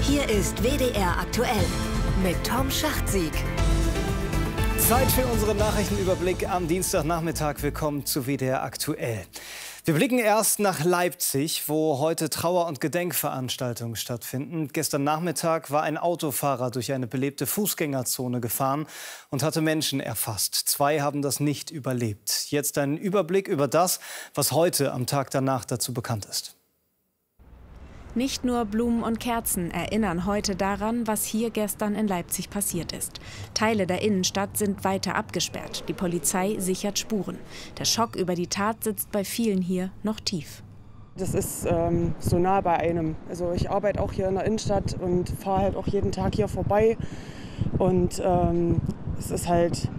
Hier ist WDR aktuell mit Tom Schachtsieg. Zeit für unseren Nachrichtenüberblick am Dienstagnachmittag. Willkommen zu WDR aktuell. Wir blicken erst nach Leipzig, wo heute Trauer- und Gedenkveranstaltungen stattfinden. Gestern Nachmittag war ein Autofahrer durch eine belebte Fußgängerzone gefahren und hatte Menschen erfasst. 2 haben das nicht überlebt. Jetzt ein Überblick über das, was heute am Tag danach dazu bekannt ist. Nicht nur Blumen und Kerzen erinnern heute daran, was hier gestern in Leipzig passiert ist. Teile der Innenstadt sind weiter abgesperrt. Die Polizei sichert Spuren. Der Schock über die Tat sitzt bei vielen hier noch tief. Das ist so nah bei einem. Also ich arbeite auch hier in der Innenstadt und fahre halt auch jeden Tag hier vorbei. Und es ist halt,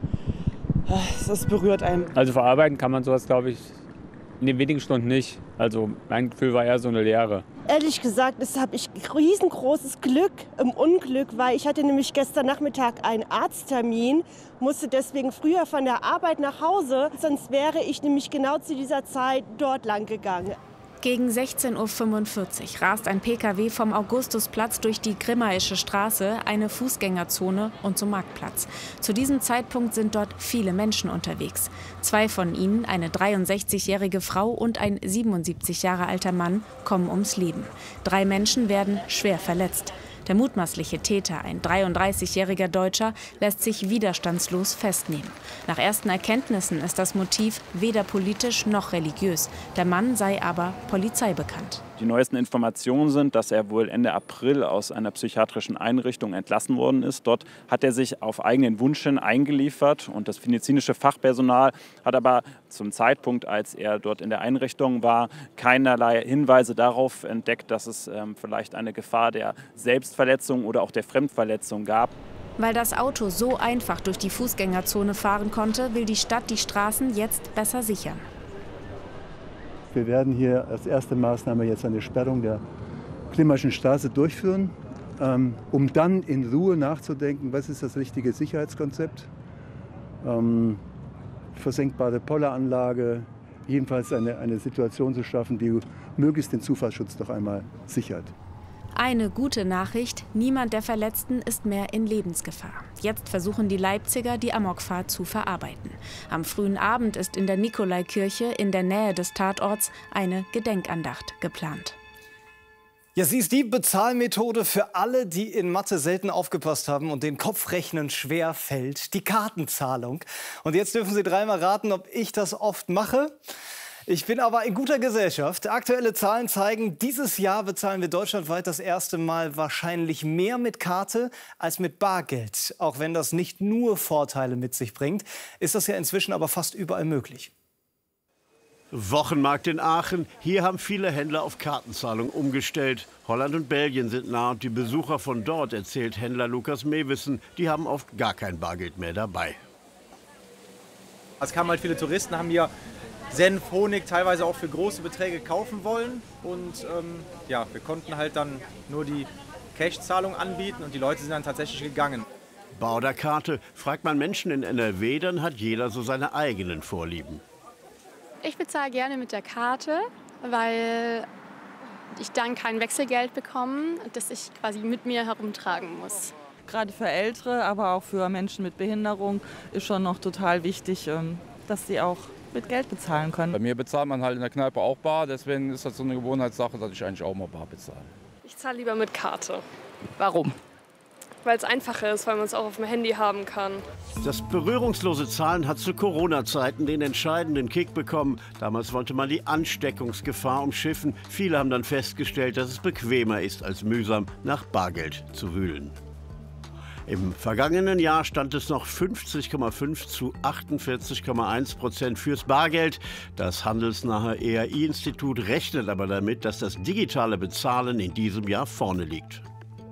es berührt einen. Also verarbeiten kann man sowas, glaube ich, in den wenigen Stunden nicht. Also mein Gefühl war eher so eine Leere. Ehrlich gesagt, habe ich riesengroßes Glück im Unglück, weil ich hatte nämlich gestern Nachmittag einen Arzttermin, musste deswegen früher von der Arbeit nach Hause, sonst wäre ich nämlich genau zu dieser Zeit dort lang gegangen. Gegen 16:45 Uhr rast ein Pkw vom Augustusplatz durch die Grimmaische Straße, eine Fußgängerzone und zum Marktplatz. Zu diesem Zeitpunkt sind dort viele Menschen unterwegs. 2 von ihnen, eine 63-jährige Frau und ein 77 Jahre alter Mann, kommen ums Leben. 3 Menschen werden schwer verletzt. Der mutmaßliche Täter, ein 33-jähriger Deutscher, lässt sich widerstandslos festnehmen. Nach ersten Erkenntnissen ist das Motiv weder politisch noch religiös. Der Mann sei aber Polizei bekannt. Die neuesten Informationen sind, dass er wohl Ende April aus einer psychiatrischen Einrichtung entlassen worden ist. Dort hat er sich auf eigenen Wunsch hin eingeliefert und das medizinische Fachpersonal hat aber zum Zeitpunkt, als er dort in der Einrichtung war, keinerlei Hinweise darauf entdeckt, dass es vielleicht eine Gefahr der Selbstverletzung oder auch der Fremdverletzung gab. Weil das Auto so einfach durch die Fußgängerzone fahren konnte, will die Stadt die Straßen jetzt besser sichern. Wir werden hier als erste Maßnahme jetzt eine Sperrung der Grimmaischen Straße durchführen, um dann in Ruhe nachzudenken, was ist das richtige Sicherheitskonzept. Versenkbare Polleranlage, jedenfalls eine Situation zu schaffen, die möglichst den Zufahrtsschutz noch einmal sichert. Eine gute Nachricht, niemand der Verletzten ist mehr in Lebensgefahr. Jetzt versuchen die Leipziger, die Amokfahrt zu verarbeiten. Am frühen Abend ist in der Nikolaikirche in der Nähe des Tatorts eine Gedenkandacht geplant. Ja, sie ist die Bezahlmethode für alle, die in Mathe selten aufgepasst haben und den Kopfrechnen schwer fällt. Die Kartenzahlung. Und jetzt dürfen Sie dreimal raten, ob ich das oft mache. Ich bin aber in guter Gesellschaft. Aktuelle Zahlen zeigen, dieses Jahr bezahlen wir deutschlandweit das erste Mal wahrscheinlich mehr mit Karte als mit Bargeld. Auch wenn das nicht nur Vorteile mit sich bringt, ist das ja inzwischen aber fast überall möglich. Wochenmarkt in Aachen. Hier haben viele Händler auf Kartenzahlung umgestellt. Holland und Belgien sind nah und die Besucher von dort, erzählt Händler Lukas Mewissen, die haben oft gar kein Bargeld mehr dabei. Es kamen halt viele Touristen, haben hier Senf, Honig teilweise auch für große Beträge kaufen wollen. Und ja, wir konnten halt dann nur die Cash-Zahlung anbieten und die Leute sind dann tatsächlich gegangen. Bar oder Karte, fragt man Menschen in NRW, dann hat jeder so seine eigenen Vorlieben. Ich bezahle gerne mit der Karte, weil ich dann kein Wechselgeld bekomme, das ich quasi mit mir herumtragen muss. Gerade für Ältere, aber auch für Menschen mit Behinderung ist schon noch total wichtig, dass sie auch mit Geld bezahlen können. Bei mir bezahlt man halt in der Kneipe auch bar, deswegen ist das so eine Gewohnheitssache, dass ich eigentlich auch mal bar bezahle. Ich zahle lieber mit Karte. Warum? Weil es einfacher ist, weil man es auch auf dem Handy haben kann. Das berührungslose Zahlen hat zu Corona-Zeiten den entscheidenden Kick bekommen. Damals wollte man die Ansteckungsgefahr umschiffen. Viele haben dann festgestellt, dass es bequemer ist, als mühsam nach Bargeld zu wühlen. Im vergangenen Jahr stand es noch 50,5 zu 48,1% fürs Bargeld. Das handelsnahe EAI-Institut rechnet aber damit, dass das digitale Bezahlen in diesem Jahr vorne liegt.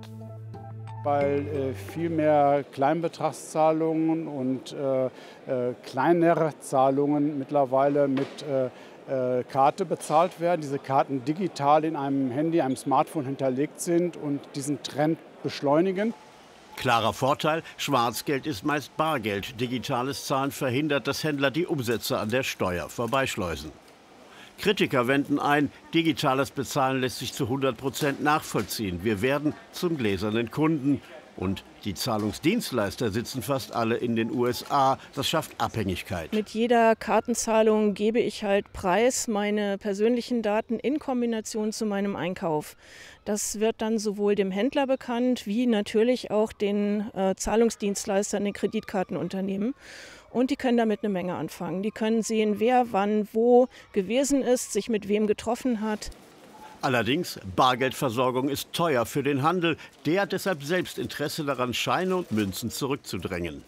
Weil viel mehr Kleinbetragszahlungen und kleinere Zahlungen mittlerweile mit Karte bezahlt werden. Diese Karten digital in einem Handy, einem Smartphone hinterlegt sind und diesen Trend beschleunigen. Klarer Vorteil, Schwarzgeld ist meist Bargeld. Digitales Zahlen verhindert, dass Händler die Umsätze an der Steuer vorbeischleusen. Kritiker wenden ein, digitales Bezahlen lässt sich zu 100% nachvollziehen. Wir werden zum gläsernen Kunden. Und die Zahlungsdienstleister sitzen fast alle in den USA. Das schafft Abhängigkeit. Mit jeder Kartenzahlung gebe ich halt preis meine persönlichen Daten in Kombination zu meinem Einkauf. Das wird dann sowohl dem Händler bekannt, wie natürlich auch den Zahlungsdienstleistern, den Kreditkartenunternehmen. Und die können damit eine Menge anfangen. Die können sehen, wer wann wo gewesen ist, sich mit wem getroffen hat. Allerdings, Bargeldversorgung ist teuer für den Handel. Der hat deshalb selbst Interesse daran, Scheine und Münzen zurückzudrängen.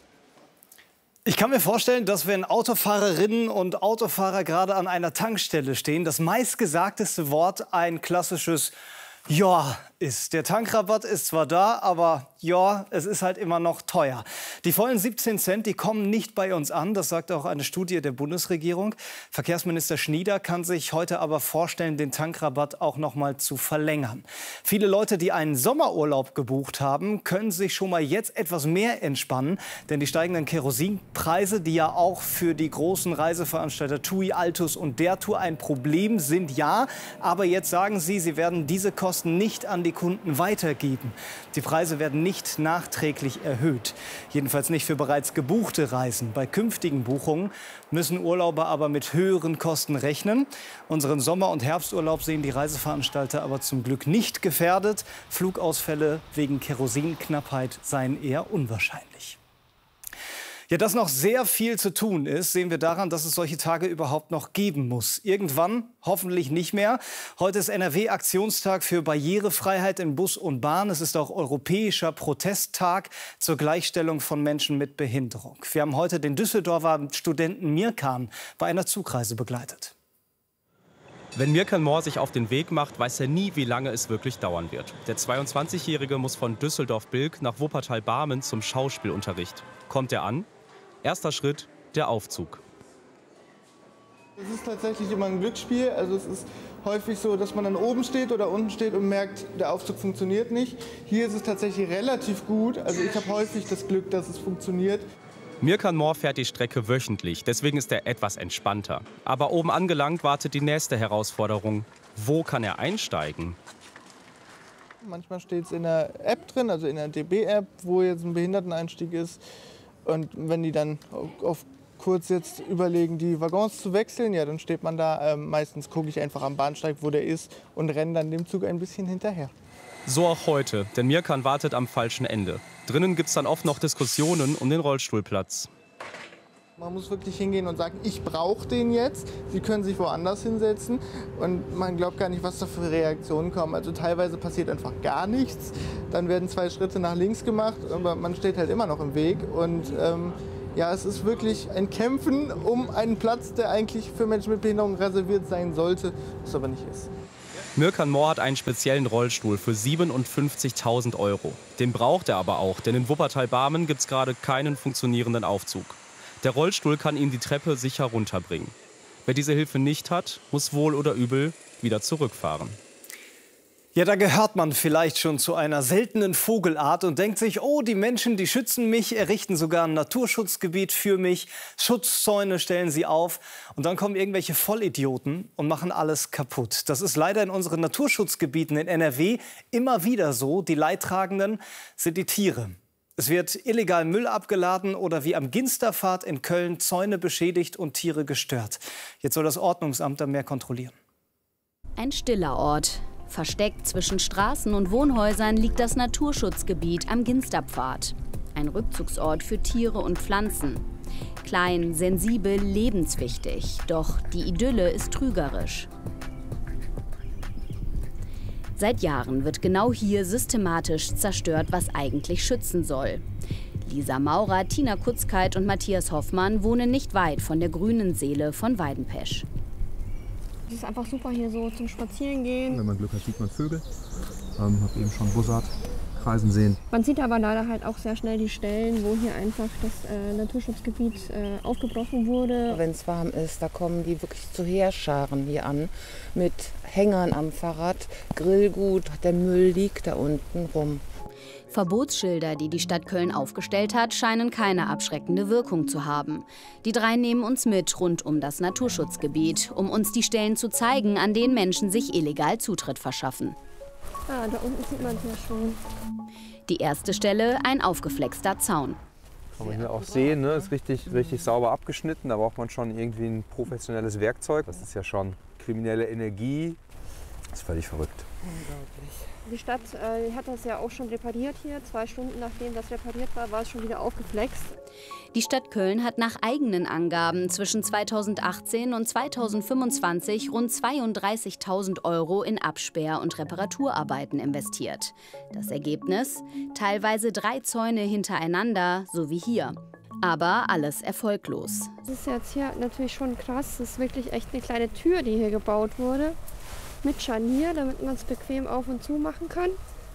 Ich kann mir vorstellen, dass wenn Autofahrerinnen und Autofahrer gerade an einer Tankstelle stehen, das meistgesagteste Wort ein klassisches Ja ist. Der Tankrabatt ist zwar da, aber ja, es ist halt immer noch teuer. Die vollen 17 Cent, die kommen nicht bei uns an. Das sagt auch eine Studie der Bundesregierung. Verkehrsminister Schnieder kann sich heute aber vorstellen, den Tankrabatt auch noch mal zu verlängern. Viele Leute, die einen Sommerurlaub gebucht haben, können sich schon mal jetzt etwas mehr entspannen. Denn die steigenden Kerosinpreise, die ja auch für die großen Reiseveranstalter TUI, Altus und der Tour ein Problem sind, ja. Aber jetzt sagen sie, sie werden diese Kosten nicht an die Kunden weitergeben. Die Preise werden nicht nachträglich erhöht. Jedenfalls nicht für bereits gebuchte Reisen. Bei künftigen Buchungen müssen Urlauber aber mit höheren Kosten rechnen. Unseren Sommer- und Herbsturlaub sehen die Reiseveranstalter aber zum Glück nicht gefährdet. Flugausfälle wegen Kerosinknappheit seien eher unwahrscheinlich. Ja, dass noch sehr viel zu tun ist, sehen wir daran, dass es solche Tage überhaupt noch geben muss. Irgendwann hoffentlich nicht mehr. Heute ist NRW-Aktionstag für Barrierefreiheit in Bus und Bahn. Es ist auch europäischer Protesttag zur Gleichstellung von Menschen mit Behinderung. Wir haben heute den Düsseldorfer Studenten Mirkan bei einer Zugreise begleitet. Wenn Mirkan Mohr sich auf den Weg macht, weiß er nie, wie lange es wirklich dauern wird. Der 22-Jährige muss von Düsseldorf-Bilk nach Wuppertal-Barmen zum Schauspielunterricht. Kommt er an? Erster Schritt, der Aufzug. Es ist tatsächlich immer ein Glücksspiel. Also es ist häufig so, dass man dann oben steht oder unten steht und merkt, der Aufzug funktioniert nicht. Hier ist es tatsächlich relativ gut. Also ich habe häufig das Glück, dass es funktioniert. Mirkan Mohr fährt die Strecke wöchentlich, deswegen ist er etwas entspannter. Aber oben angelangt wartet die nächste Herausforderung. Wo kann er einsteigen? Manchmal steht es in der App drin, also in der DB-App, wo jetzt ein Behinderteneinstieg ist. Und wenn die dann auf kurz jetzt überlegen, die Waggons zu wechseln, ja, dann steht man da. Meistens gucke ich einfach am Bahnsteig, wo der ist, und renne dann dem Zug ein bisschen hinterher. So auch heute, denn Mirkan wartet am falschen Ende. Drinnen gibt es dann oft noch Diskussionen um den Rollstuhlplatz. Man muss wirklich hingehen und sagen, ich brauche den jetzt. Sie können sich woanders hinsetzen. Und man glaubt gar nicht, was da für Reaktionen kommen. Also teilweise passiert einfach gar nichts. Dann werden 2 Schritte nach links gemacht, aber man steht halt immer noch im Weg. Und ja, es ist wirklich ein Kämpfen um einen Platz, der eigentlich für Menschen mit Behinderung reserviert sein sollte, was aber nicht ist. Mirkan Mohr hat einen speziellen Rollstuhl für 57.000 €. Den braucht er aber auch, denn in Wuppertal-Barmen gibt es gerade keinen funktionierenden Aufzug. Der Rollstuhl kann ihn die Treppe sicher runterbringen. Wer diese Hilfe nicht hat, muss wohl oder übel wieder zurückfahren. Ja, da gehört man vielleicht schon zu einer seltenen Vogelart und denkt sich, oh, die Menschen, die schützen mich, errichten sogar ein Naturschutzgebiet für mich, Schutzzäune stellen sie auf und dann kommen irgendwelche Vollidioten und machen alles kaputt. Das ist leider in unseren Naturschutzgebieten in NRW immer wieder so. Die Leidtragenden sind die Tiere. Es wird illegal Müll abgeladen oder wie am Ginsterpfad in Köln Zäune beschädigt und Tiere gestört. Jetzt soll das Ordnungsamt da mehr kontrollieren. Ein stiller Ort. Versteckt zwischen Straßen und Wohnhäusern liegt das Naturschutzgebiet am Ginsterpfad. Ein Rückzugsort für Tiere und Pflanzen. Klein, sensibel, lebenswichtig. Doch die Idylle ist trügerisch. Seit Jahren wird genau hier systematisch zerstört, was eigentlich schützen soll. Lisa Maurer, Tina Kutzkeit und Matthias Hoffmann wohnen nicht weit von der grünen Seele von Weidenpesch. Es ist einfach super hier so zum Spazierengehen. Wenn man Glück hat, sieht man Vögel. Habe eben schon Bussard kreisen sehen. Man sieht aber leider halt auch sehr schnell die Stellen, wo hier einfach das Naturschutzgebiet aufgebrochen wurde. Wenn es warm ist, da kommen die wirklich zu Heerscharen hier an mit Hängern am Fahrrad, Grillgut, der Müll liegt da unten rum. Verbotsschilder, die die Stadt Köln aufgestellt hat, scheinen keine abschreckende Wirkung zu haben. Die drei nehmen uns mit rund um das Naturschutzgebiet, um uns die Stellen zu zeigen, an denen Menschen sich illegal Zutritt verschaffen. Ah, da unten sieht man es ja schon. Die erste Stelle, ein aufgeflexter Zaun. Kann man hier auch sehen, ne? Ist richtig sauber abgeschnitten. Da braucht man schon irgendwie ein professionelles Werkzeug. Das ist ja schon kriminelle Energie. Das ist völlig verrückt. Unglaublich. Die Stadt hat das ja auch schon repariert hier. 2 Stunden nachdem das repariert war, war es schon wieder aufgeflext. Die Stadt Köln hat nach eigenen Angaben zwischen 2018 und 2025 rund 32.000 € in Absperr- und Reparaturarbeiten investiert. Das Ergebnis? Teilweise 3 Zäune hintereinander, so wie hier. Aber alles erfolglos. Das ist jetzt hier natürlich schon krass. Das ist wirklich echt eine kleine Tür, die hier gebaut wurde. Mit Scharnier, damit man es bequem auf und zu machen kann.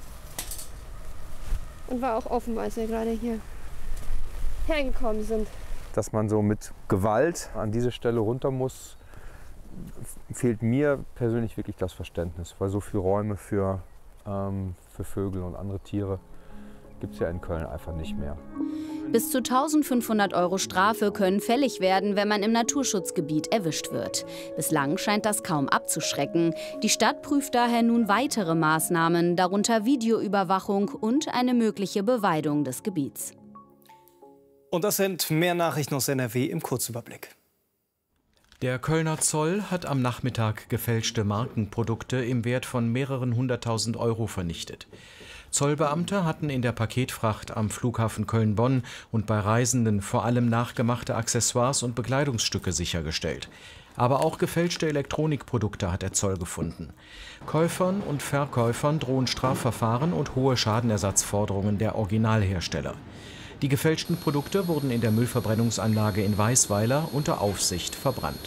Und war auch offen, als wir gerade hier hergekommen sind. Dass man so mit Gewalt an diese Stelle runter muss, fehlt mir persönlich wirklich das Verständnis. Weil so viele Räume für Vögel und andere Tiere gibt es ja in Köln einfach nicht mehr. Bis zu 1.500 € Strafe können fällig werden, wenn man im Naturschutzgebiet erwischt wird. Bislang scheint das kaum abzuschrecken. Die Stadt prüft daher nun weitere Maßnahmen, darunter Videoüberwachung und eine mögliche Beweidung des Gebiets. Und das sind mehr Nachrichten aus NRW im Kurzüberblick. Der Kölner Zoll hat am Nachmittag gefälschte Markenprodukte im Wert von mehreren 100.000 € vernichtet. Zollbeamte hatten in der Paketfracht am Flughafen Köln-Bonn und bei Reisenden vor allem nachgemachte Accessoires und Bekleidungsstücke sichergestellt. Aber auch gefälschte Elektronikprodukte hat der Zoll gefunden. Käufern und Verkäufern drohen Strafverfahren und hohe Schadenersatzforderungen der Originalhersteller. Die gefälschten Produkte wurden in der Müllverbrennungsanlage in Weißweiler unter Aufsicht verbrannt.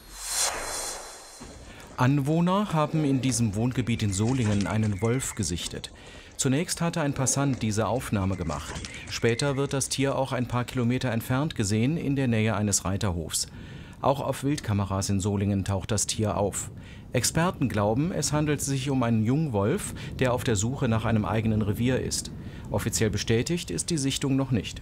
Anwohner haben in diesem Wohngebiet in Solingen einen Wolf gesichtet. Zunächst hatte ein Passant diese Aufnahme gemacht. Später wird das Tier auch ein paar Kilometer entfernt gesehen, in der Nähe eines Reiterhofs. Auch auf Wildkameras in Solingen taucht das Tier auf. Experten glauben, es handelt sich um einen Jungwolf, der auf der Suche nach einem eigenen Revier ist. Offiziell bestätigt ist die Sichtung noch nicht.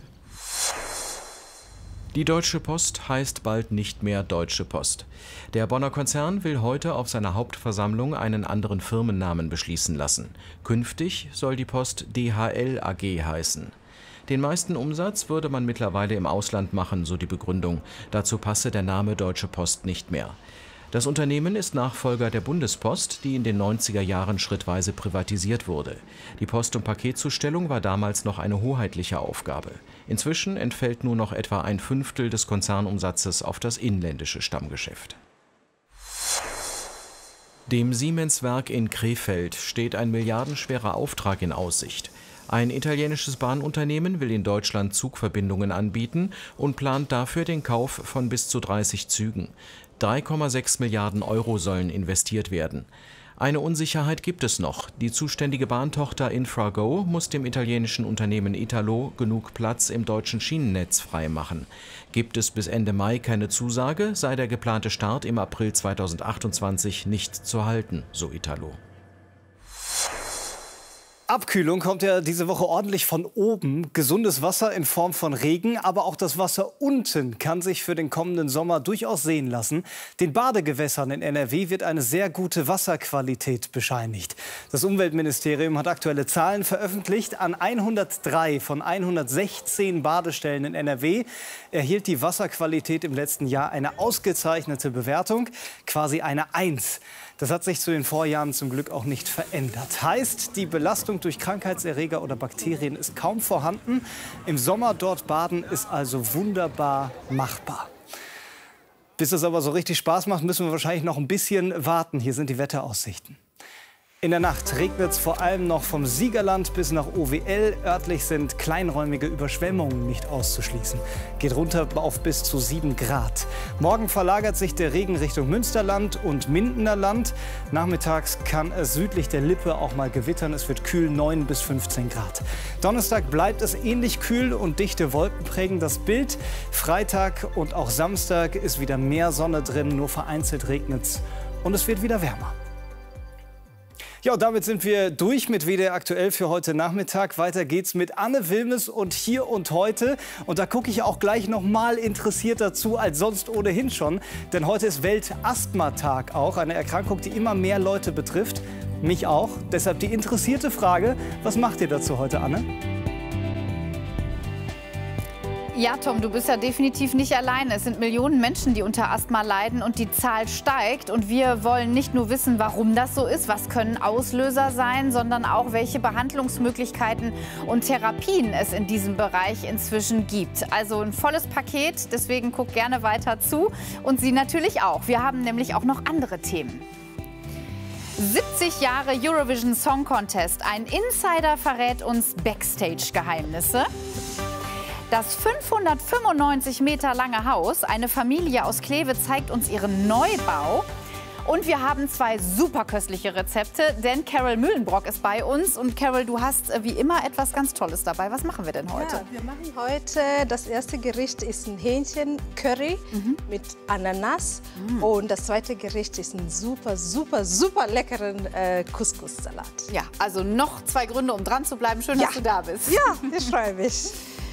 Die Deutsche Post heißt bald nicht mehr Deutsche Post. Der Bonner Konzern will heute auf seiner Hauptversammlung einen anderen Firmennamen beschließen lassen. Künftig soll die Post DHL AG heißen. Den meisten Umsatz würde man mittlerweile im Ausland machen, so die Begründung. Dazu passe der Name Deutsche Post nicht mehr. Das Unternehmen ist Nachfolger der Bundespost, die in den 90er Jahren schrittweise privatisiert wurde. Die Post- und Paketzustellung war damals noch eine hoheitliche Aufgabe. Inzwischen entfällt nur noch etwa 1/5 des Konzernumsatzes auf das inländische Stammgeschäft. Dem Siemens-Werk in Krefeld steht ein milliardenschwerer Auftrag in Aussicht. Ein italienisches Bahnunternehmen will in Deutschland Zugverbindungen anbieten und plant dafür den Kauf von bis zu 30 Zügen. 3,6 Milliarden € sollen investiert werden. Eine Unsicherheit gibt es noch. Die zuständige Bahntochter Infrago muss dem italienischen Unternehmen Italo genug Platz im deutschen Schienennetz freimachen. Gibt es bis Ende Mai keine Zusage, sei der geplante Start im April 2028 nicht zu halten, so Italo. Abkühlung kommt ja diese Woche ordentlich von oben. Gesundes Wasser in Form von Regen, aber auch das Wasser unten kann sich für den kommenden Sommer durchaus sehen lassen. Den Badegewässern in NRW wird eine sehr gute Wasserqualität bescheinigt. Das Umweltministerium hat aktuelle Zahlen veröffentlicht. An 103 von 116 Badestellen in NRW erhielt die Wasserqualität im letzten Jahr eine ausgezeichnete Bewertung, quasi eine 1. Das hat sich zu den Vorjahren zum Glück auch nicht verändert. Heißt, die Belastung durch Krankheitserreger oder Bakterien ist kaum vorhanden. Im Sommer dort baden ist also wunderbar machbar. Bis das aber so richtig Spaß macht, müssen wir wahrscheinlich noch ein bisschen warten. Hier sind die Wetteraussichten. In der Nacht regnet es vor allem noch vom Siegerland bis nach OWL. Örtlich sind kleinräumige Überschwemmungen nicht auszuschließen. Geht runter auf bis zu 7 Grad. Morgen verlagert sich der Regen Richtung Münsterland und Mindener Land. Nachmittags kann es südlich der Lippe auch mal gewittern. Es wird kühl, 9 bis 15 Grad. Donnerstag bleibt es ähnlich kühl und dichte Wolken prägen das Bild. Freitag und auch Samstag ist wieder mehr Sonne drin, nur vereinzelt regnet es und es wird wieder wärmer. Ja, und damit sind wir durch mit WDR aktuell für heute Nachmittag. Weiter geht's mit Anne Wilmes und Hier und Heute. Und da gucke ich auch gleich noch mal interessiert dazu als sonst ohnehin schon. Denn heute ist Weltasthmatag auch. Eine Erkrankung, die immer mehr Leute betrifft. Mich auch. Deshalb die interessierte Frage, was macht ihr dazu heute, Anne? Ja, Tom, du bist ja definitiv nicht alleine. Es sind Millionen Menschen, die unter Asthma leiden und die Zahl steigt. Und wir wollen nicht nur wissen, warum das so ist, was können Auslöser sein, sondern auch, welche Behandlungsmöglichkeiten und Therapien es in diesem Bereich inzwischen gibt. Also ein volles Paket, deswegen guck gerne weiter zu. Und Sie natürlich auch. Wir haben nämlich auch noch andere Themen. 70 Jahre Eurovision Song Contest. Ein Insider verrät uns Backstage-Geheimnisse. Das 595 Meter lange Haus, eine Familie aus Kleve, zeigt uns ihren Neubau. Und wir haben zwei super köstliche Rezepte, denn Carol Mühlenbrock ist bei uns. Und Carol, du hast wie immer etwas ganz Tolles dabei. Was machen wir denn heute? Ja, wir machen heute, das erste Gericht ist ein Hähnchen-Curry mit Ananas. Und das zweite Gericht ist ein super, super, super leckeren Couscous-Salat. Ja, also noch zwei Gründe, um dran zu bleiben. Schön, dass du da bist. Ja, ich freue mich.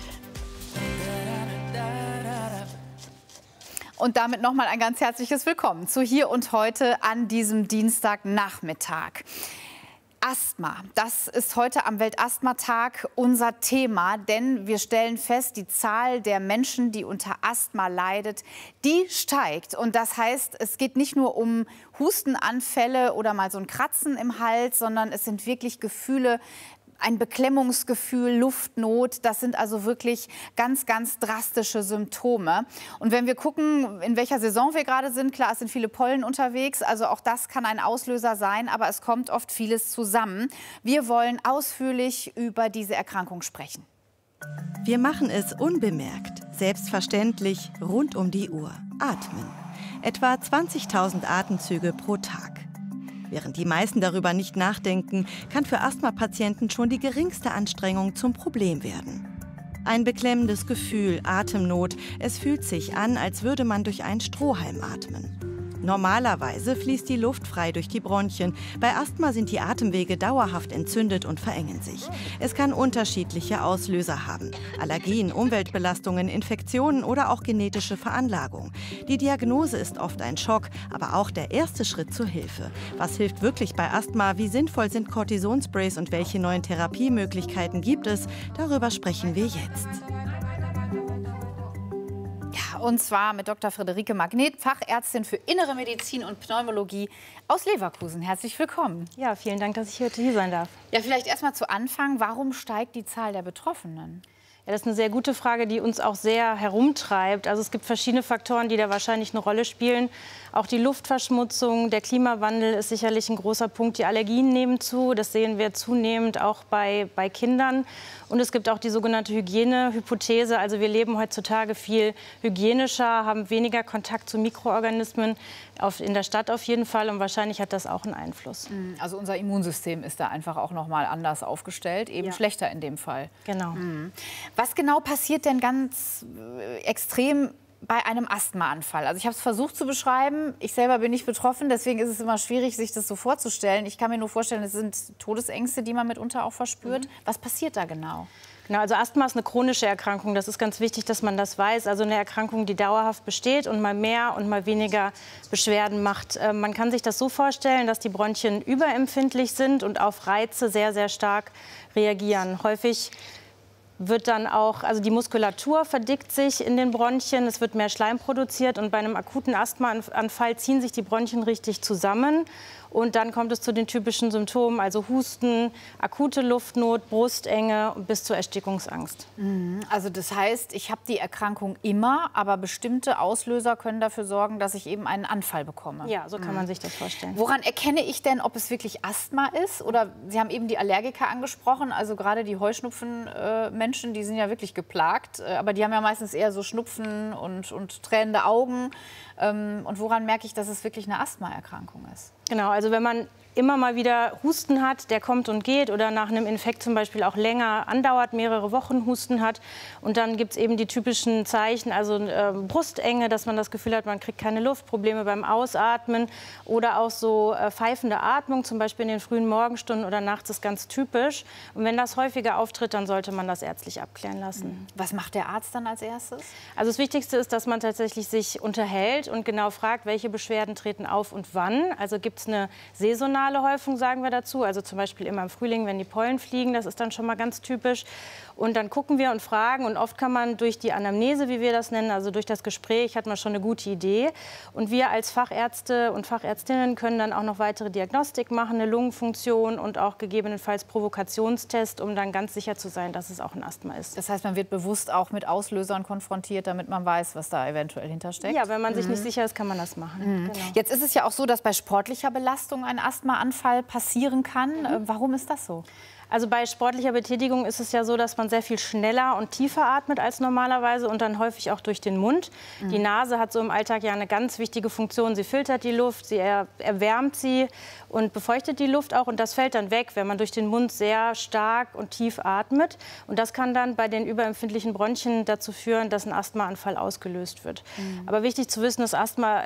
Und damit noch mal ein ganz herzliches Willkommen zu Hier und Heute an diesem Dienstagnachmittag. Asthma, das ist heute am Weltasthmatag unser Thema, denn wir stellen fest, die Zahl der Menschen, die unter Asthma leidet, die steigt. Und das heißt, es geht nicht nur um Hustenanfälle oder mal so ein Kratzen im Hals, sondern es sind wirklich Gefühle, ein Beklemmungsgefühl, Luftnot, das sind also wirklich ganz, ganz drastische Symptome. Und wenn wir gucken, in welcher Saison wir gerade sind, klar, es sind viele Pollen unterwegs, also auch das kann ein Auslöser sein, aber es kommt oft vieles zusammen. Wir wollen ausführlich über diese Erkrankung sprechen. Wir machen es unbemerkt, selbstverständlich, rund um die Uhr. Atmen. Etwa 20.000 Atemzüge pro Tag. Während die meisten darüber nicht nachdenken, kann für Asthmapatienten schon die geringste Anstrengung zum Problem werden. Ein beklemmendes Gefühl, Atemnot. Es fühlt sich an, als würde man durch einen Strohhalm atmen. Normalerweise fließt die Luft frei durch die Bronchien. Bei Asthma sind die Atemwege dauerhaft entzündet und verengen sich. Es kann unterschiedliche Auslöser haben. Allergien, Umweltbelastungen, Infektionen oder auch genetische Veranlagung. Die Diagnose ist oft ein Schock, aber auch der erste Schritt zur Hilfe. Was hilft wirklich bei Asthma? Wie sinnvoll sind Cortisonsprays und welche neuen Therapiemöglichkeiten gibt es? Darüber sprechen wir jetzt. Und zwar mit Dr. Friederike Magnet, Fachärztin für Innere Medizin und Pneumologie aus Leverkusen. Herzlich willkommen. Ja, vielen Dank, dass ich heute hier sein darf. Ja, vielleicht erst mal zu Anfang. Warum steigt die Zahl der Betroffenen? Ja, das ist eine sehr gute Frage, die uns auch sehr herumtreibt. Also es gibt verschiedene Faktoren, die da wahrscheinlich eine Rolle spielen. Auch die Luftverschmutzung, der Klimawandel ist sicherlich ein großer Punkt. Die Allergien nehmen zu, das sehen wir zunehmend auch bei Kindern. Und es gibt auch die sogenannte Hygienehypothese. Also wir leben heutzutage viel hygienischer, haben weniger Kontakt zu Mikroorganismen, in der Stadt auf jeden Fall. Und wahrscheinlich hat das auch einen Einfluss. Also unser Immunsystem ist da einfach auch noch mal anders aufgestellt, eben schlechter in dem Fall. Genau. Was genau passiert denn ganz extrem bei einem Asthmaanfall? Also ich habe es versucht zu beschreiben. Ich selber bin nicht betroffen, deswegen ist es immer schwierig, sich das so vorzustellen. Ich kann mir nur vorstellen, es sind Todesängste, die man mitunter auch verspürt. Was passiert da genau? Genau, also Asthma ist eine chronische Erkrankung. Das ist ganz wichtig, dass man das weiß. Also eine Erkrankung, die dauerhaft besteht und mal mehr und mal weniger Beschwerden macht. Man kann sich das so vorstellen, dass die Bronchien überempfindlich sind und auf Reize sehr, sehr stark reagieren. Häufig wird dann auch, also die Muskulatur verdickt sich in den Bronchien, es wird mehr Schleim produziert und bei einem akuten Asthmaanfall ziehen sich die Bronchien richtig zusammen. Und dann kommt es zu den typischen Symptomen, also Husten, akute Luftnot, Brustenge bis zur Erstickungsangst. Also das heißt, ich habe die Erkrankung immer, aber bestimmte Auslöser können dafür sorgen, dass ich eben einen Anfall bekomme. Ja, so kann man sich das vorstellen. Woran erkenne ich denn, ob es wirklich Asthma ist? Oder Sie haben eben die Allergiker angesprochen, also gerade die Heuschnupfen-Menschen, die sind ja wirklich geplagt. Aber die haben ja meistens eher so Schnupfen und tränende Augen. Und woran merke ich, dass es wirklich eine Asthmaerkrankung ist? Genau, also wenn man immer mal wieder Husten hat, der kommt und geht oder nach einem Infekt zum Beispiel auch länger andauert, mehrere Wochen Husten hat. Und dann gibt es eben die typischen Zeichen, also Brustenge, dass man das Gefühl hat, man kriegt keine Luft, Probleme beim Ausatmen oder auch so pfeifende Atmung, zum Beispiel in den frühen Morgenstunden oder nachts ist ganz typisch. Und wenn das häufiger auftritt, dann sollte man das ärztlich abklären lassen. Was macht der Arzt dann als erstes? Also das Wichtigste ist, dass man tatsächlich sich unterhält und genau fragt, welche Beschwerden treten auf und wann. Also gibt es eine saisonale Häufung, sagen wir dazu. Also zum Beispiel immer im Frühling, wenn die Pollen fliegen, das ist dann schon mal ganz typisch. Und dann gucken wir und fragen und oft kann man durch die Anamnese, wie wir das nennen, also durch das Gespräch, hat man schon eine gute Idee. Und wir als Fachärzte und Fachärztinnen können dann auch noch weitere Diagnostik machen, eine Lungenfunktion und auch gegebenenfalls Provokationstest, um dann ganz sicher zu sein, dass es auch ein Asthma ist. Das heißt, man wird bewusst auch mit Auslösern konfrontiert, damit man weiß, was da eventuell hintersteckt? Ja, wenn man sich nicht sicher ist, kann man das machen. Genau. Jetzt ist es ja auch so, dass bei sportlicher Belastung ein Asthmaanfall passieren kann. Warum ist das so? Also bei sportlicher Betätigung ist es ja so, dass man sehr viel schneller und tiefer atmet als normalerweise und dann häufig auch durch den Mund. Die Nase hat so im Alltag ja eine ganz wichtige Funktion. Sie filtert die Luft, sie erwärmt sie und befeuchtet die Luft auch. Und das fällt dann weg, wenn man durch den Mund sehr stark und tief atmet. Und das kann dann bei den überempfindlichen Bronchien dazu führen, dass ein Asthmaanfall ausgelöst wird. Aber wichtig zu wissen ist,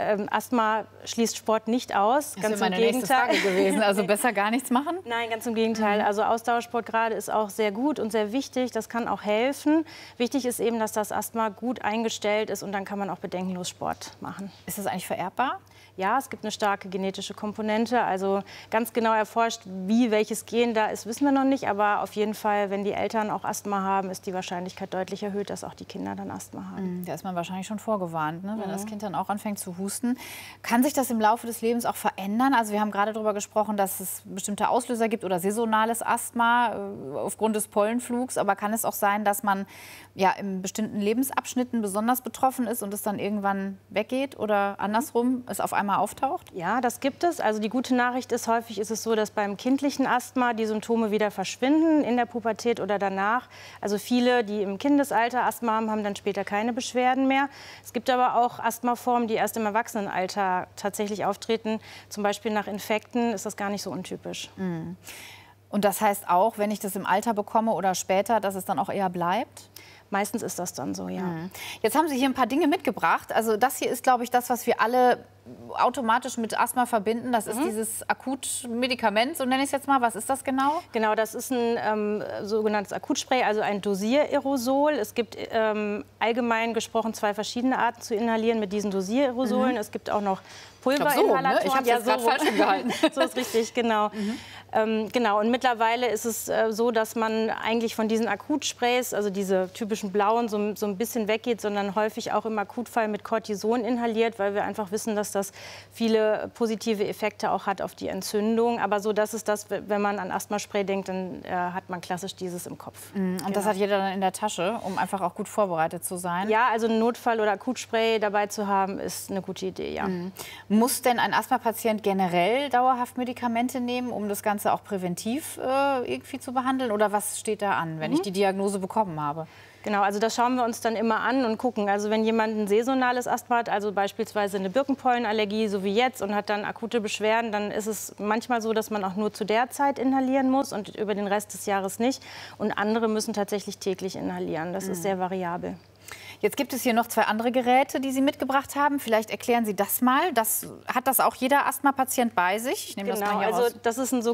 Asthma schließt Sport nicht aus. Das wäre meine nächste Frage gewesen. Also besser gar nichts machen? Nein, ganz im Gegenteil. Also Ausdauersport gerade ist auch sehr gut und sehr wichtig. Das kann auch helfen. Wichtig ist eben, dass das Asthma gut eingestellt ist und dann kann man auch bedenkenlos Sport machen. Ist das eigentlich vererbbar? Ja, es gibt eine starke genetische Komponente. Also ganz genau erforscht, wie welches Gen da ist, wissen wir noch nicht. Aber auf jeden Fall, wenn die Eltern auch Asthma haben, ist die Wahrscheinlichkeit deutlich erhöht, dass auch die Kinder dann Asthma haben. Da ist man wahrscheinlich schon vorgewarnt, ne? Wenn das Kind dann auch anfängt zu husten. Kann sich das im Laufe des Lebens auch verändern? Also wir haben gerade darüber gesprochen, dass es bestimmte Auslöser gibt oder saisonales Asthma aufgrund des Pollenflugs. Aber kann es auch sein, dass man ja in bestimmten Lebensabschnitten besonders betroffen ist und es dann irgendwann weggeht oder andersrum es auf einmal auftaucht? Ja, das gibt es. Also die gute Nachricht ist, häufig ist es so, dass beim kindlichen Asthma die Symptome wieder verschwinden in der Pubertät oder danach. Also viele, die im Kindesalter Asthma haben, haben dann später keine Beschwerden mehr. Es gibt aber auch Asthmaformen, die erst im Erwachsenenalter tatsächlich auftreten. Zum Beispiel nach Infekten ist das gar nicht so untypisch. Und das heißt auch, wenn ich das im Alter bekomme oder später, dass es dann auch eher bleibt? Meistens ist das dann so, ja. Jetzt haben Sie hier ein paar Dinge mitgebracht. Also das hier ist, glaube ich, das, was wir alle automatisch mit Asthma verbinden. Das ist dieses Akutmedikament, so nenne ich es jetzt mal. Was ist das genau? Genau, das ist ein sogenanntes Akutspray, also ein Dosiererosol. Es gibt allgemein gesprochen 2 verschiedene Arten zu inhalieren mit diesen Dosiererosolen. Es gibt auch noch Pulverinhalatoren. Ich habe es gerade falsch gehalten. So ist richtig, genau. Genau, und mittlerweile ist es so, dass man eigentlich von diesen Akutsprays, also diese typischen blauen, so ein bisschen weggeht, sondern häufig auch im Akutfall mit Cortison inhaliert, weil wir einfach wissen, dass das viele positive Effekte auch hat auf die Entzündung. Aber so, dass es das, wenn man an Asthmaspray denkt, dann hat man klassisch dieses im Kopf. Und das hat jeder dann in der Tasche, um einfach auch gut vorbereitet zu sein? Ja, also ein Notfall- oder Akutspray dabei zu haben, ist eine gute Idee, ja. Muss denn ein Asthma-Patient generell dauerhaft Medikamente nehmen, um das Ganze auch präventiv irgendwie zu behandeln? Oder was steht da an, wenn ich die Diagnose bekommen habe? Genau, also das schauen wir uns dann immer an und gucken. Also wenn jemand ein saisonales Asthma hat, also beispielsweise eine Birkenpollenallergie, so wie jetzt, und hat dann akute Beschwerden, dann ist es manchmal so, dass man auch nur zu der Zeit inhalieren muss und über den Rest des Jahres nicht. Und andere müssen tatsächlich täglich inhalieren. Das ist sehr variabel. Jetzt gibt es hier noch 2 andere Geräte, die Sie mitgebracht haben. Vielleicht erklären Sie das mal. Hat das auch jeder Asthma-Patient bei sich? Ich nehme das mal hier raus. Also das ist ein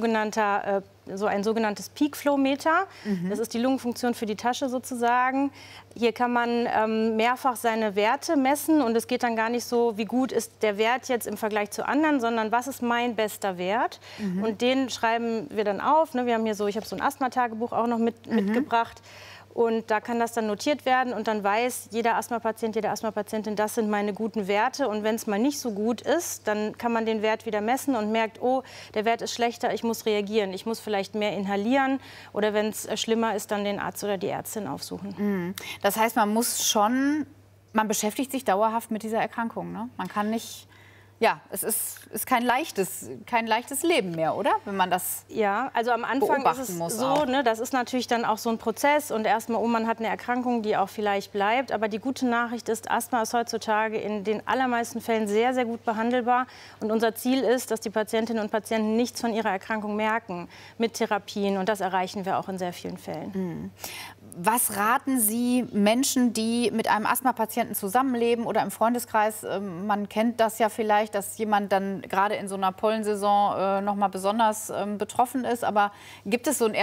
sogenanntes Peak-Flow-Meter. Das ist die Lungenfunktion für die Tasche sozusagen. Hier kann man mehrfach seine Werte messen und es geht dann gar nicht so, wie gut ist der Wert jetzt im Vergleich zu anderen, sondern was ist mein bester Wert? Und den schreiben wir dann auf. Wir haben hier ich habe so ein Asthma-Tagebuch auch noch mitgebracht. Und da kann das dann notiert werden und dann weiß jeder Asthma-Patient, jede Asthma-Patientin, das sind meine guten Werte. Und wenn es mal nicht so gut ist, dann kann man den Wert wieder messen und merkt, oh, der Wert ist schlechter, ich muss reagieren. Ich muss vielleicht mehr inhalieren oder wenn es schlimmer ist, dann den Arzt oder die Ärztin aufsuchen. Das heißt, man beschäftigt sich dauerhaft mit dieser Erkrankung, ne? Man kann nicht ja, es ist kein leichtes Leben mehr, oder? Wenn man das ja, also am Anfang ist es so, ne, das ist natürlich dann auch so ein Prozess und erstmal, man hat eine Erkrankung, die auch vielleicht bleibt. Aber die gute Nachricht ist, Asthma ist heutzutage in den allermeisten Fällen sehr, sehr gut behandelbar. Und unser Ziel ist, dass die Patientinnen und Patienten nichts von ihrer Erkrankung merken mit Therapien. Und das erreichen wir auch in sehr vielen Fällen. Was raten Sie Menschen, die mit einem Asthma-Patienten zusammenleben oder im Freundeskreis? Man kennt das ja vielleicht, dass jemand dann gerade in so einer Pollensaison noch mal besonders betroffen ist. Aber gibt es so einen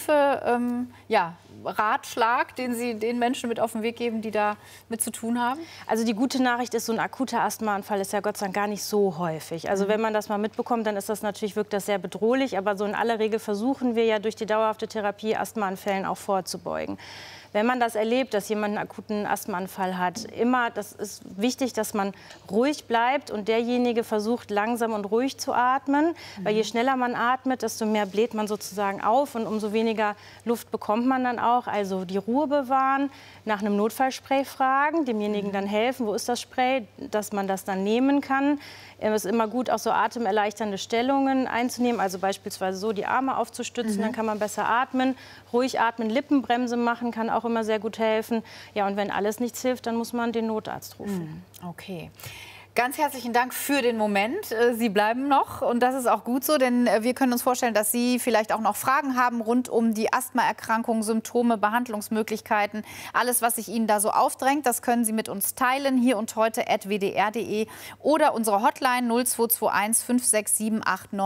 Erste-Hilfe-Ratschlag, den Sie den Menschen mit auf den Weg geben, die da mit zu tun haben? Also die gute Nachricht ist, so ein akuter Asthmaanfall ist ja Gott sei Dank gar nicht so häufig. Also wenn man das mal mitbekommt, dann ist das natürlich, wirkt das sehr bedrohlich. Aber so in aller Regel versuchen wir ja durch die dauerhafte Therapie Asthmaanfällen auch vorzubeugen. Wenn man das erlebt, dass jemand einen akuten Asthmaanfall hat, das ist wichtig, dass man ruhig bleibt und derjenige versucht, langsam und ruhig zu atmen. Weil je schneller man atmet, desto mehr bläht man sozusagen auf und umso weniger Luft bekommt man dann auch. Also die Ruhe bewahren, nach einem Notfallspray fragen, demjenigen dann helfen, wo ist das Spray, dass man das dann nehmen kann. Es ist immer gut, auch so atemerleichternde Stellungen einzunehmen, also beispielsweise so die Arme aufzustützen, dann kann man besser atmen. Ruhig atmen, Lippenbremse machen kann auch immer sehr gut helfen. Ja, und wenn alles nichts hilft, dann muss man den Notarzt rufen. Okay. Ganz herzlichen Dank für den Moment. Sie bleiben noch und das ist auch gut so, denn wir können uns vorstellen, dass Sie vielleicht auch noch Fragen haben rund um die Asthmaerkrankung, Symptome, Behandlungsmöglichkeiten. Alles, was sich Ihnen da so aufdrängt, das können Sie mit uns teilen, hier und heute @wdr.de oder unsere Hotline 0221 567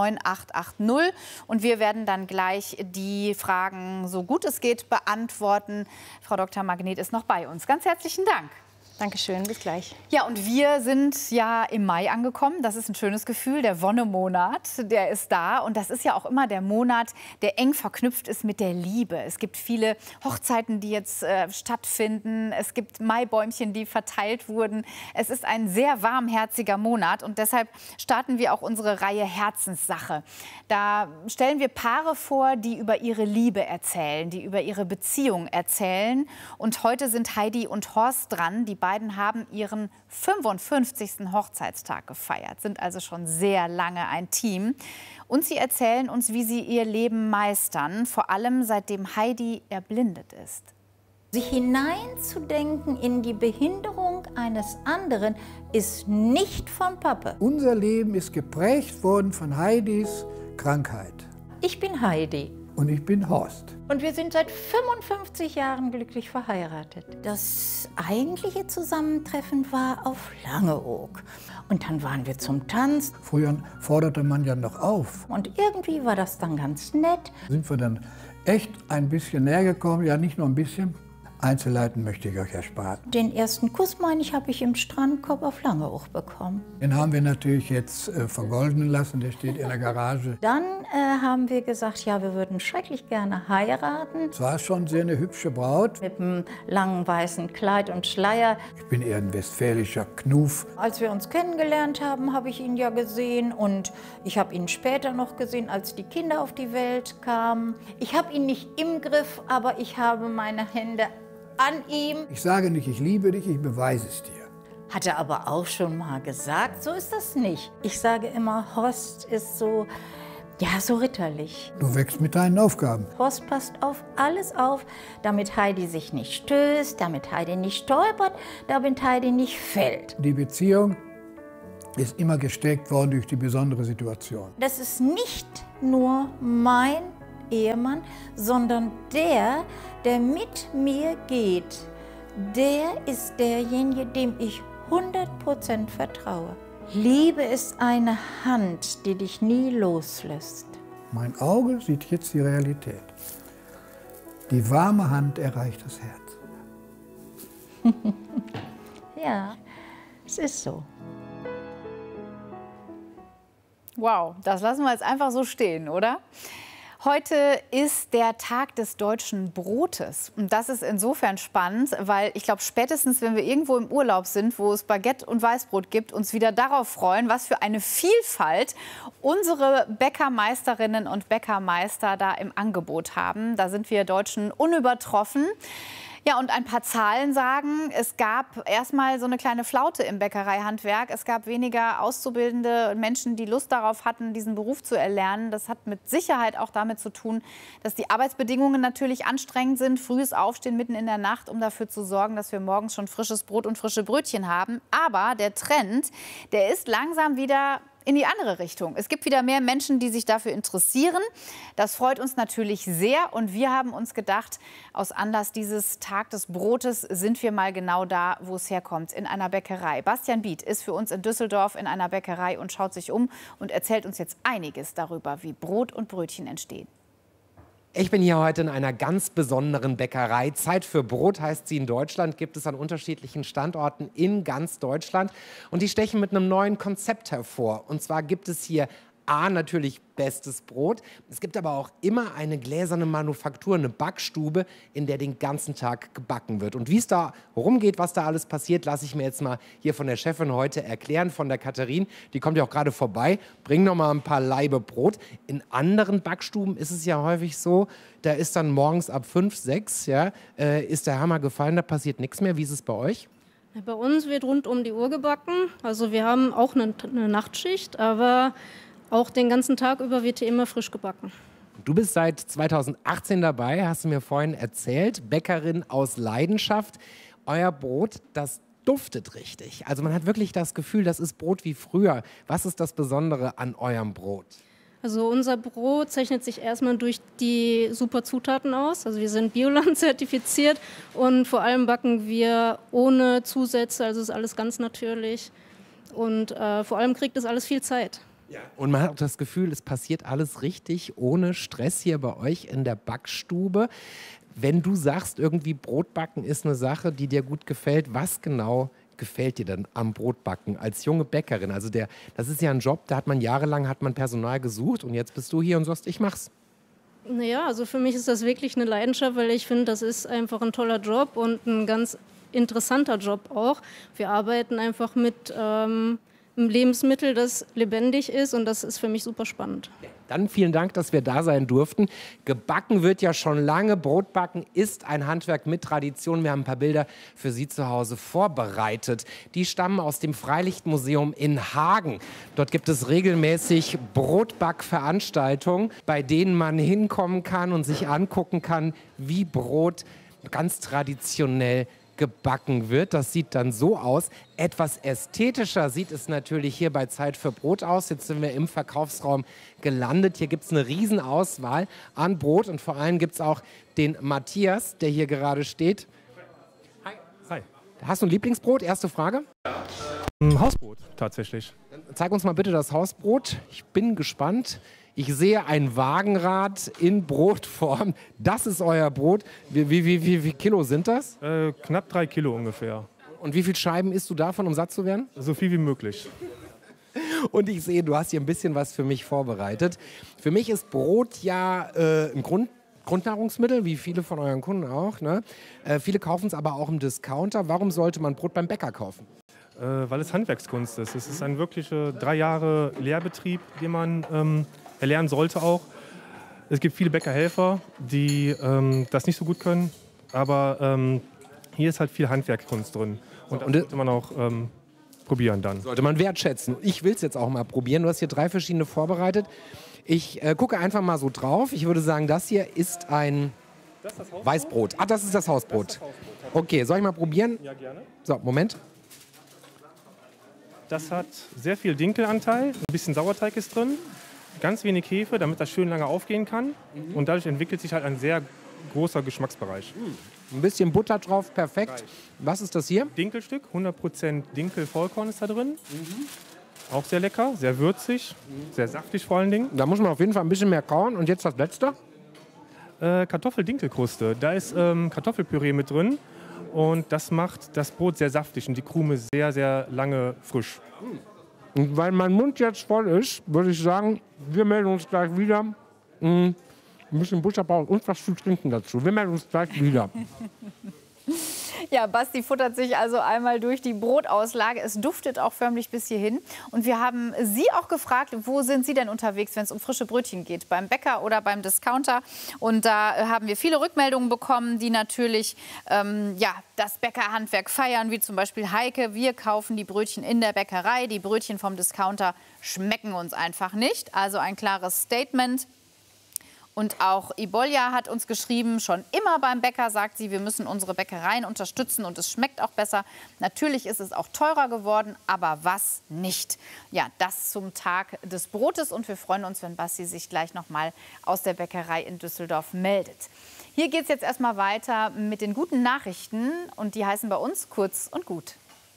89880. Und wir werden dann gleich die Fragen, so gut es geht, beantworten. Frau Dr. Magnet ist noch bei uns. Ganz herzlichen Dank. Dankeschön, bis gleich. Ja, und wir sind ja im Mai angekommen. Das ist ein schönes Gefühl. Der Wonnemonat, der ist da. Und das ist ja auch immer der Monat, der eng verknüpft ist mit der Liebe. Es gibt viele Hochzeiten, die jetzt stattfinden. Es gibt Maibäumchen, die verteilt wurden. Es ist ein sehr warmherziger Monat. Und deshalb starten wir auch unsere Reihe Herzenssache. Da stellen wir Paare vor, die über ihre Liebe erzählen, die über ihre Beziehung erzählen. Und heute sind Heidi und Horst dran. Die beiden haben ihren 55. Hochzeitstag gefeiert, sind also schon sehr lange ein Team. Und sie erzählen uns, wie sie ihr Leben meistern, vor allem seitdem Heidi erblindet ist. Sich hineinzudenken in die Behinderung eines anderen ist nicht von Pappe. Unser Leben ist geprägt worden von Heidis Krankheit. Ich bin Heidi. Und ich bin Horst. Und wir sind seit 55 Jahren glücklich verheiratet. Das eigentliche Zusammentreffen war auf Langeoog. Und dann waren wir zum Tanz. Früher forderte man ja noch auf. Und irgendwie war das dann ganz nett. Sind wir dann echt ein bisschen näher gekommen? Ja, nicht nur ein bisschen. Einzelheiten möchte ich euch ersparen. Den ersten Kuss, meine ich, habe ich im Strandkorb auf Langeoog bekommen. Den haben wir natürlich jetzt vergolden lassen, der steht in der Garage. Dann haben wir gesagt, ja, wir würden schrecklich gerne heiraten. Es war schon sehr eine hübsche Braut. Mit einem langen weißen Kleid und Schleier. Ich bin eher ein westfälischer Knuf. Als wir uns kennengelernt haben, habe ich ihn ja gesehen und ich habe ihn später noch gesehen, als die Kinder auf die Welt kamen. Ich habe ihn nicht im Griff, aber ich habe meine Hände an ihm. Ich sage nicht, ich liebe dich, ich beweise es dir. Hat er aber auch schon mal gesagt, so ist das nicht. Ich sage immer, Horst ist so, ja, so ritterlich. Du wächst mit deinen Aufgaben. Horst passt auf alles auf, damit Heidi sich nicht stößt, damit Heidi nicht stolpert, damit Heidi nicht fällt. Die Beziehung ist immer gestärkt worden durch die besondere Situation. Das ist nicht nur mein Ehemann, sondern der mit mir geht, der ist derjenige, dem ich 100% vertraue. Liebe ist eine Hand, die dich nie loslässt. Mein Auge sieht jetzt die Realität. Die warme Hand erreicht das Herz. Ja, es ist so. Wow, das lassen wir jetzt einfach so stehen, oder? Heute ist der Tag des deutschen Brotes. Und das ist insofern spannend, weil ich glaube, spätestens, wenn wir irgendwo im Urlaub sind, wo es Baguette und Weißbrot gibt, uns wieder darauf freuen, was für eine Vielfalt unsere Bäckermeisterinnen und Bäckermeister da im Angebot haben. Da sind wir Deutschen unübertroffen. Ja, und ein paar Zahlen sagen, es gab erstmal so eine kleine Flaute im Bäckereihandwerk. Es gab weniger auszubildende Menschen, die Lust darauf hatten, diesen Beruf zu erlernen. Das hat mit Sicherheit auch damit zu tun, dass die Arbeitsbedingungen natürlich anstrengend sind. Frühes Aufstehen mitten in der Nacht, um dafür zu sorgen, dass wir morgens schon frisches Brot und frische Brötchen haben. Aber der Trend, der ist langsam wieder in die andere Richtung. Es gibt wieder mehr Menschen, die sich dafür interessieren. Das freut uns natürlich sehr. Und wir haben uns gedacht, aus Anlass dieses Tag des Brotes sind wir mal genau da, wo es herkommt, in einer Bäckerei. Bastian Biet ist für uns in Düsseldorf in einer Bäckerei und schaut sich um und erzählt uns jetzt einiges darüber, wie Brot und Brötchen entstehen. Ich bin hier heute in einer ganz besonderen Bäckerei. Zeit für Brot heißt sie in Deutschland, gibt es an unterschiedlichen Standorten in ganz Deutschland. Und die stechen mit einem neuen Konzept hervor. Und zwar gibt es hier natürlich bestes Brot. Es gibt aber auch immer eine gläserne Manufaktur, eine Backstube, in der den ganzen Tag gebacken wird. Und wie es da rumgeht, was da alles passiert, lasse ich mir jetzt mal hier von der Chefin heute erklären, von der Katharin. Die kommt ja auch gerade vorbei, bringt noch mal ein paar Laibe Brot. In anderen Backstuben ist es ja häufig so, da ist dann morgens ab 5, 6, ja, ist der Hammer gefallen, da passiert nichts mehr. Wie ist es bei euch? Bei uns wird rund um die Uhr gebacken. Also wir haben auch eine Nachtschicht, aber auch den ganzen Tag über wird hier immer frisch gebacken. Du bist seit 2018 dabei, hast du mir vorhin erzählt. Bäckerin aus Leidenschaft. Euer Brot, das duftet richtig. Also man hat wirklich das Gefühl, das ist Brot wie früher. Was ist das Besondere an eurem Brot? Also unser Brot zeichnet sich erstmal durch die super Zutaten aus. Also wir sind Bioland zertifiziert und vor allem backen wir ohne Zusätze. Also ist alles ganz natürlich und vor allem kriegt es alles viel Zeit. Und man hat auch das Gefühl, es passiert alles richtig, ohne Stress hier bei euch in der Backstube. Wenn du sagst, irgendwie Brotbacken ist eine Sache, die dir gut gefällt, was genau gefällt dir denn am Brotbacken als junge Bäckerin? Also das ist ja ein Job, da hat man jahrelang Personal gesucht und jetzt bist du hier und sagst, ich mach's. Naja, also für mich ist das wirklich eine Leidenschaft, weil ich finde, das ist einfach ein toller Job und ein ganz interessanter Job auch. Wir arbeiten einfach mit ein Lebensmittel, das lebendig ist und das ist für mich super spannend. Dann vielen Dank, dass wir da sein durften. Gebacken wird ja schon lange. Brotbacken ist ein Handwerk mit Tradition. Wir haben ein paar Bilder für Sie zu Hause vorbereitet. Die stammen aus dem Freilichtmuseum in Hagen. Dort gibt es regelmäßig Brotbackveranstaltungen, bei denen man hinkommen kann und sich angucken kann, wie Brot ganz traditionell gebacken wird. Das sieht dann so aus. Etwas ästhetischer sieht es natürlich hier bei Zeit für Brot aus. Jetzt sind wir im Verkaufsraum gelandet. Hier gibt es eine Riesenauswahl an Brot und vor allem gibt es auch den Matthias, der hier gerade steht. Hi. Hi. Hast du ein Lieblingsbrot? Erste Frage. Hausbrot, tatsächlich. Dann zeig uns mal bitte das Hausbrot. Ich bin gespannt. Ich sehe ein Wagenrad in Brotform. Das ist euer Brot. Wie Kilo sind das? Knapp 3 Kilo ungefähr. Und wie viele Scheiben isst du davon, um satt zu werden? So viel wie möglich. Und ich sehe, du hast hier ein bisschen was für mich vorbereitet. Für mich ist Brot ja ein Grundnahrungsmittel, wie viele von euren Kunden auch. Ne? Viele kaufen es aber auch im Discounter. Warum sollte man Brot beim Bäcker kaufen? Weil es Handwerkskunst ist. Es ist ein wirklicher 3 Jahre Lehrbetrieb, den man erlernen sollte auch. Es gibt viele Bäckerhelfer, die das nicht so gut können, aber hier ist halt viel Handwerkkunst drin und das sollte man auch probieren dann. Sollte man wertschätzen. Ich will es jetzt auch mal probieren. Du hast hier 3 verschiedene vorbereitet. Ich gucke einfach mal so drauf. Ich würde sagen, das hier ist ein Weißbrot. Ah, das ist das Hausbrot. Das ist das Hausbrot. Okay, soll ich mal probieren? Ja, gerne. So, Moment. Das hat sehr viel Dinkelanteil, ein bisschen Sauerteig ist drin. Ganz wenig Hefe, damit das schön lange aufgehen kann. Und dadurch entwickelt sich halt ein sehr großer Geschmacksbereich. Ein bisschen Butter drauf, perfekt. Was ist das hier? Dinkelstück, 100% Dinkel-Vollkorn ist da drin. Auch sehr lecker, sehr würzig, sehr saftig vor allen Dingen. Da muss man auf jeden Fall ein bisschen mehr kauen. Und jetzt das Letzte? Kartoffel-Dinkelkruste. Da ist Kartoffelpüree mit drin. Und das macht das Brot sehr saftig und die Krume sehr, sehr lange frisch. Und weil mein Mund jetzt voll ist, würde ich sagen, wir melden uns gleich wieder. Ein bisschen Butterbrot und was zu trinken dazu. Wir melden uns gleich wieder. Ja, Basti futtert sich also einmal durch die Brotauslage. Es duftet auch förmlich bis hierhin. Und wir haben Sie auch gefragt, wo sind Sie denn unterwegs, wenn es um frische Brötchen geht? Beim Bäcker oder beim Discounter? Und da haben wir viele Rückmeldungen bekommen, die natürlich das Bäckerhandwerk feiern, wie zum Beispiel Heike. Wir kaufen die Brötchen in der Bäckerei. Die Brötchen vom Discounter schmecken uns einfach nicht. Also ein klares Statement. Und auch Ibolja hat uns geschrieben, schon immer beim Bäcker, sagt sie, wir müssen unsere Bäckereien unterstützen und es schmeckt auch besser. Natürlich ist es auch teurer geworden, aber was nicht? Ja, das zum Tag des Brotes und wir freuen uns, wenn Basti sich gleich noch mal aus der Bäckerei in Düsseldorf meldet. Hier geht es jetzt erstmal weiter mit den guten Nachrichten und die heißen bei uns kurz und gut.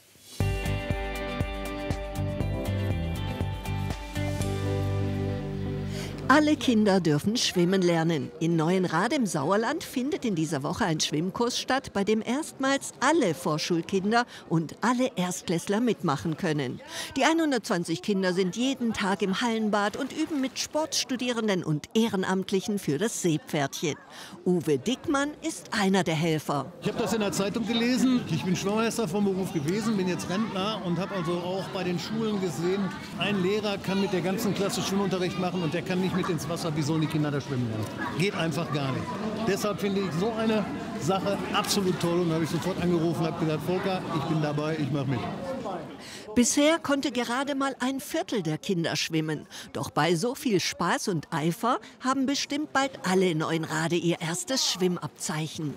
Alle Kinder dürfen schwimmen lernen. In Neuenrad im Sauerland findet in dieser Woche ein Schwimmkurs statt, bei dem erstmals alle Vorschulkinder und alle Erstklässler mitmachen können. Die 120 Kinder sind jeden Tag im Hallenbad und üben mit Sportstudierenden und Ehrenamtlichen für das Seepferdchen. Uwe Dickmann ist einer der Helfer. Ich habe das in der Zeitung gelesen. Ich bin Schwimmmeister vom Beruf gewesen, bin jetzt Rentner und habe also auch bei den Schulen gesehen, ein Lehrer kann mit der ganzen Klasse Schwimmunterricht machen und der kann nicht mit ins Wasser, wie sollen die Kinder da schwimmen lernen? Geht einfach gar nicht. Deshalb finde ich so eine Sache absolut toll und habe ich sofort angerufen und habe gesagt, Volker, ich bin dabei, ich mache mit. Bisher konnte gerade mal ein Viertel der Kinder schwimmen. Doch bei so viel Spaß und Eifer haben bestimmt bald alle in Neuenrade ihr erstes Schwimmabzeichen.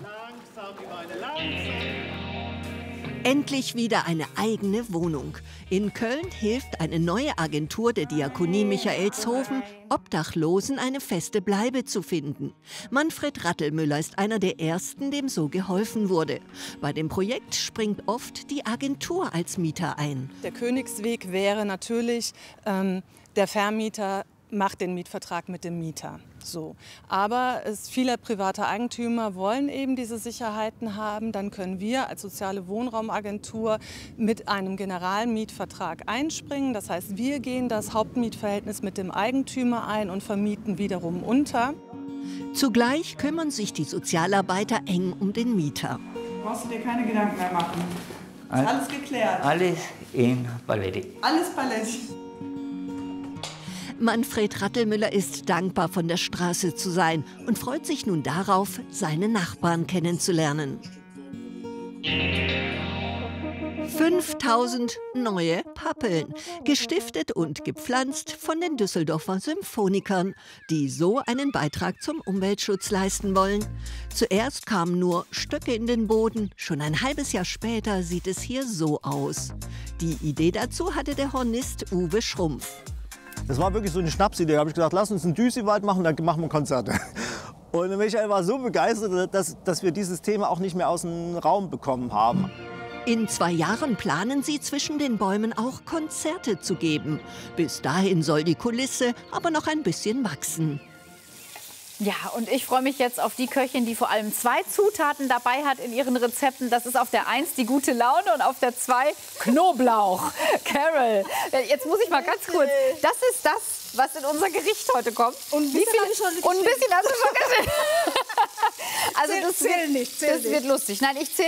Endlich wieder eine eigene Wohnung. In Köln hilft eine neue Agentur der Diakonie Michaelshofen, Obdachlosen eine feste Bleibe zu finden. Manfred Rattelmüller ist einer der Ersten, dem so geholfen wurde. Bei dem Projekt springt oft die Agentur als Mieter ein. Der Königsweg wäre natürlich, der Vermieter macht den Mietvertrag mit dem Mieter. So. Aber viele private Eigentümer wollen eben diese Sicherheiten haben. Dann können wir als soziale Wohnraumagentur mit einem Generalmietvertrag einspringen. Das heißt, wir gehen das Hauptmietverhältnis mit dem Eigentümer ein und vermieten wiederum unter. Zugleich kümmern sich die Sozialarbeiter eng um den Mieter. Brauchst du dir keine Gedanken mehr machen. Ist alles geklärt. Alles in Paletti. Alles Paletti. Manfred Rattelmüller ist dankbar, von der Straße zu sein und freut sich nun darauf, seine Nachbarn kennenzulernen. 5000 neue Pappeln, gestiftet und gepflanzt von den Düsseldorfer Symphonikern, die so einen Beitrag zum Umweltschutz leisten wollen. Zuerst kamen nur Stöcke in den Boden, schon ein halbes Jahr später sieht es hier so aus. Die Idee dazu hatte der Hornist Uwe Schrumpf. Das war wirklich so eine Schnapsidee. Da habe ich gesagt, lass uns einen Düsseewald machen, dann machen wir Konzerte. Und Michael war so begeistert, dass wir dieses Thema auch nicht mehr aus dem Raum bekommen haben. In 2 Jahren planen sie, zwischen den Bäumen auch Konzerte zu geben. Bis dahin soll die Kulisse aber noch ein bisschen wachsen. Ja, und ich freue mich jetzt auf die Köchin, die vor allem 2 Zutaten dabei hat in ihren Rezepten. Das ist auf der 1 die gute Laune und auf der 2 Knoblauch. Carol, jetzt muss ich mal ganz kurz, das ist das, was in unser Gericht heute kommt. Und ein bisschen hast du schon gesehen. Also das wird lustig. Nein, ich zähle